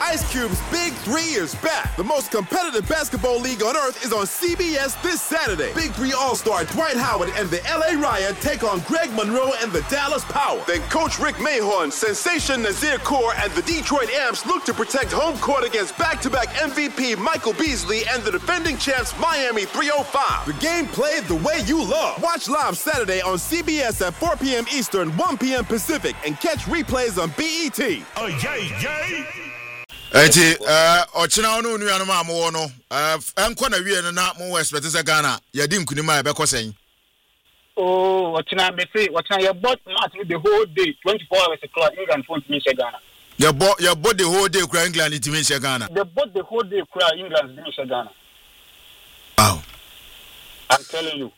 Ice Cube's Big 3 is back. The most competitive basketball league on earth is on CBS this Saturday. Big 3 All-Star Dwight Howard and the LA Riot take on Greg Monroe and the Dallas Power. Then Coach Rick Mahorn, Sensation Nazir Kaur, and the Detroit Amps look to protect home court against back-to-back MVP Michael Beasley and the defending champs Miami 305. The game played the way you love. Watch live Saturday on CBS at 4 p.m. Eastern, 1 p.m. Pacific, and catch replays on BET. Oh, yay! Eti ochina onu nuanu ma mo no enko na wie na mo expect say Ghana ya di nkunima e be kosen. Oh, ochina me say ochina your bought match the whole day 24 hours o'clock England phone to me say Ghana. You bought the whole day cry England it mean say Ghana. They bought the whole day cry England to me say Ghana. Wow. I'm telling you.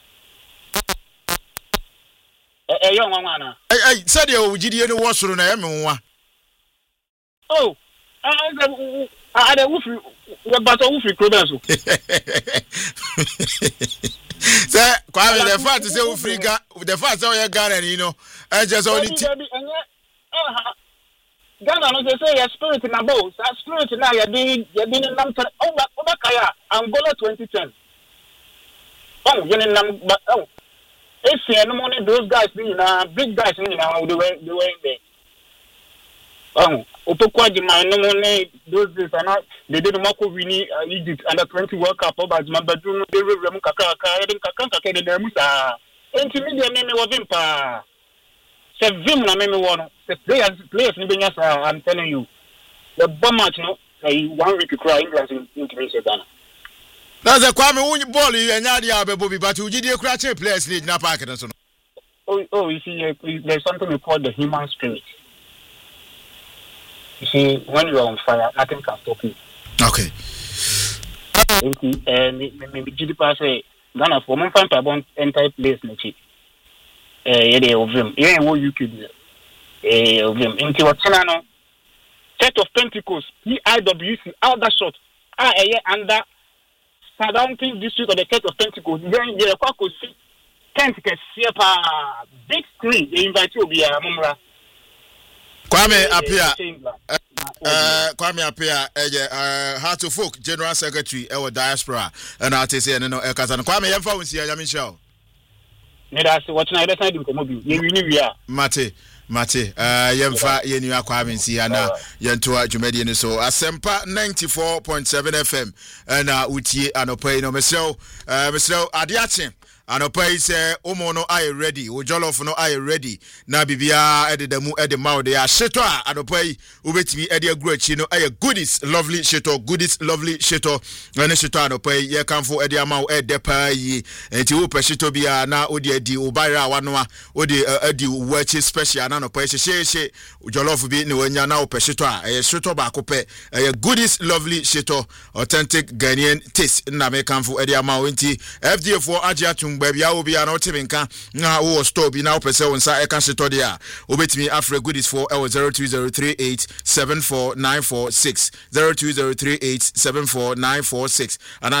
Young man. Said you gidi any wo soro na ya me nwa. Oh. I don't free Krobenso. Say, Kwame, the fact is say free the fact say Ghana, you know, and just only Ghana no say your spirit in a bow. That spirit now you're doing them Kaya Angola 2010. Oh, you know, if you no money those guys being big guys in the way there. Oh, Opokwaji my no money those days are not they did Marco Vini Egypt under 20 World Cup but my bedroom they remu kaka de musa intermediate name was him pa se vim na me won the players ni benya sa I'm telling you the bomb match no 1 week cry England in Ghana. That's a Kwame won ball you nya dia abebo bi but ugidi ekura che players league na park no so. Oh you see there's something we call the human spirit. You see, when you are on fire, nothing can stop you. Okay. Maybe GDP say, Ghana for one find about entire place, Nichi. Yeah, of them. Yeah, what you could do. Of them. Into what Chinano, Church of Pentecost, PIWC, Aldershot, under surrounding district of the Church of Pentecost. Then you could see Kent big screen. They invite you to be a Mumra. Kwame Apia Heart of Folk General Secretary our diaspora and I say no Kazan Kwame Yemfa we see Yamin show. Neda say what na dey side ko mobi ye wini wi a Mate Yemfa ye nu Kwame si ana yento adwumade ni so Asempa 94.7 FM na utie anopai no mesrew ade ache anopai say omo no are ready o jollof no are ready na bibia ededemu edema de ahyeto a anopai ubetimi ede aguachi no aye goodies lovely sheto goodies lovely sheto na sheto anopai ye kanfo ede ama ede pa yi enti wo pesheto bia na odi adi ubara wanoa odi adi wachi special na anopai hyehyehye jollof bi ne wanya na wo pesheto a aye sheto ba kope aye goodies lovely sheto authentic Ghanaian taste na me kanfo ede ama enti FDA for agiatum baby I will be an otiminka na wo store bi na opese wonsa e kan sheto de a obetimi afre goodies for 0203874946 0203874946 and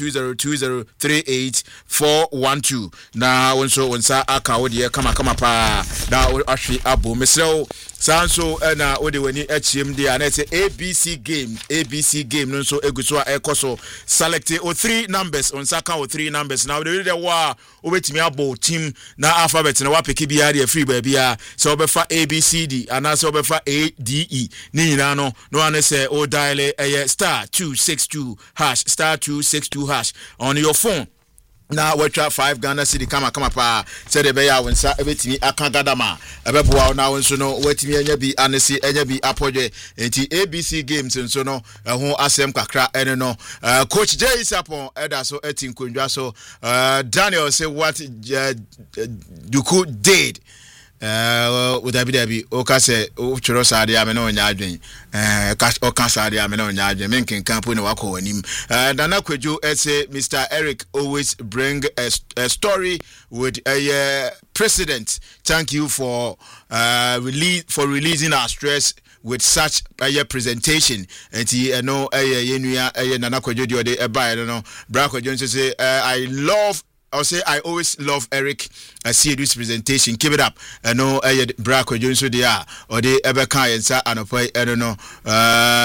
0202038412 na wonso wonsa aka wo de kama pa na ahwe abo mesrew sanso na ode wani achiem de a na say ABC game no so eguso a ekoso select o 3 numbers wonsa ka o 3 numbers now the wa obetimi abo team na alphabet na wapeki bia de free ba bia so obefa ABCD ana so obefa ADE ni nyina no ane say o dial *262# *262# on your phone na watcha 5 Ghana city kama pa said the beya wonsa ebetimi akagadama ebeboa na wonso no watimi anya bi anese anya bi apodwe enti ABC games nso no ho asem kakra ene no coach Jay Sapon eda so etinkondwa so Daniel say what Duku did with Dabi okase o chiro sade ame no nya adwen o ka sade ame no nya adwen menken campo ne wako wanim Nana Kwejo say Mr. Eric always bring a story with a president. Thank you for releasing our stress with such a presentation. And he no Nana Kwejo de eba no Bra Kwejo say I'll say I always love Eric. I see this presentation. Keep it up. I know Bra Kwejo so they are or they ever can and I don't know.